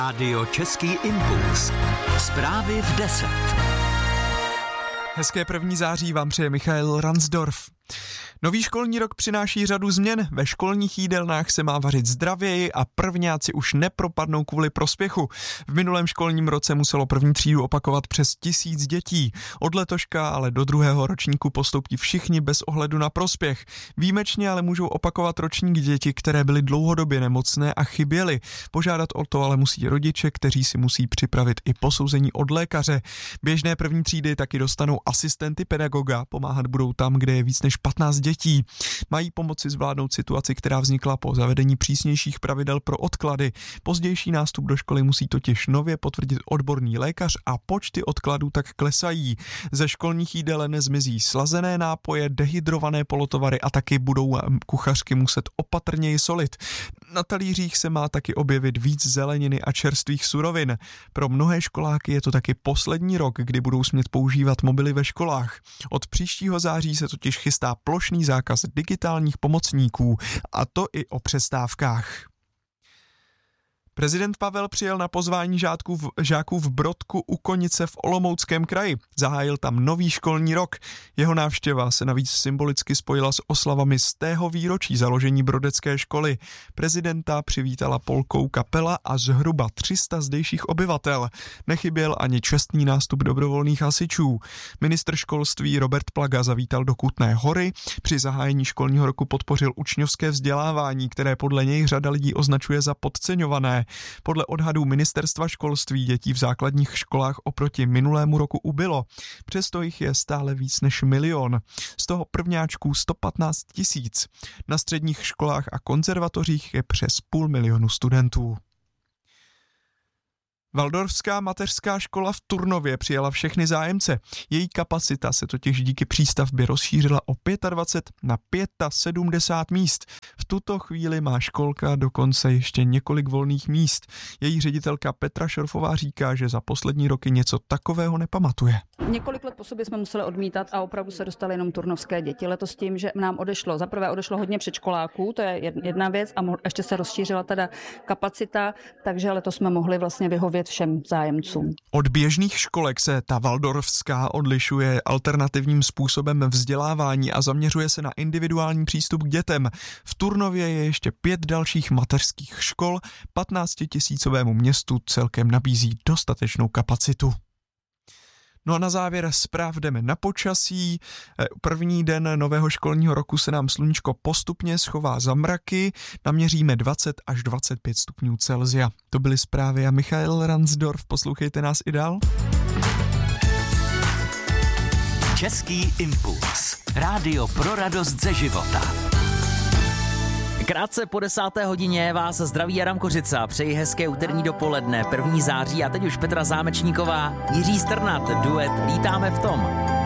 Rádio Český impuls. Zprávy v 10. Hezké 1. září vám přeje Michael Ransdorf. Nový školní rok přináší řadu změn. Ve školních jídelnách se má vařit zdravěji a prvňáci už nepropadnou kvůli prospěchu. V minulém školním roce muselo první třídu opakovat přes 1000 dětí. Od letoška ale do druhého ročníku postoupí všichni bez ohledu na prospěch. Výjimečně ale můžou opakovat ročník děti, které byly dlouhodobě nemocné a chyběly. Požádat o to ale musí rodiče, kteří si musí připravit i posouzení od lékaře. Běžné první třídy taky dostanou asistenty pedagoga, pomáhat budou tam, kde je víc než 15 dětí. Mají pomoci zvládnout situaci, která vznikla po zavedení přísnějších pravidel pro odklady. Pozdější nástup do školy musí totiž nově potvrdit odborný lékař a počty odkladů tak klesají. Ze školních jídel nezmizí slazené nápoje, dehydrované polotovary a taky budou kuchařky muset opatrněji solit. Na talířích se má taky objevit víc zeleniny a čerstvých surovin. Pro mnohé školáky je to taky poslední rok, kdy budou smět používat mobily ve školách. Od příštího září se totiž chystá plošný zákaz digitálních pomocníků, a to i o přestávkách. Prezident Pavel přijel na pozvání žáků v Brodku u Konice v Olomouckém kraji. Zahájil tam nový školní rok. Jeho návštěva se navíc symbolicky spojila s oslavami z tého výročí založení brodecké školy. Prezidenta přivítala polkou kapela a zhruba 300 zdejších obyvatel. Nechyběl ani čestný nástup dobrovolných hasičů. Ministr školství Robert Plaga zavítal do Kutné Hory. Při zahájení školního roku podpořil učňovské vzdělávání, které podle něj řada lidí označuje za podceňované. Podle odhadů ministerstva školství dětí v základních školách oproti minulému roku ubylo. Přesto jich je stále víc než 1 000 000. Z toho prvňáčků 115 000. Na středních školách a konzervatořích je přes 500 000 studentů. Waldorfská mateřská škola v Turnově přijala všechny zájemce. Její kapacita se totiž díky přístavbě rozšířila o 25 na 75 míst. V tuto chvíli má školka dokonce ještě několik volných míst. Její ředitelka Petra Šorfová říká, že za poslední roky něco takového nepamatuje. Několik let po sobě jsme museli odmítat a opravdu se dostaly jenom turnovské děti. Letos tím, že nám zaprvé odešlo hodně předškoláků, to je jedna věc, a ještě se rozšířila teda kapacita, takže letos jsme mohli vlastně vyhovět všem zájemcům. Od běžných školek se ta waldorfská odlišuje alternativním způsobem vzdělávání a zaměřuje se na individuální přístup k dětem. V Turnově je ještě 5 dalších mateřských škol, 15 000 městu celkem nabízí dostatečnou kapacitu. No a na závěr zpráv jdeme na počasí. První den nového školního roku se nám sluníčko postupně schová za mraky. Naměříme 20 až 25 stupňů Celsia. To byly zprávy a Michael Ransdorf. Poslouchejte nás i dál. Český impuls. Rádio pro radost ze života. Krátce po 10. hodině vás zdraví Adam Kořica. Přeji hezké úterní dopoledne, 1. září, a teď už Petra Zámečníková, Jiří Strnad, duet Lítáme v tom.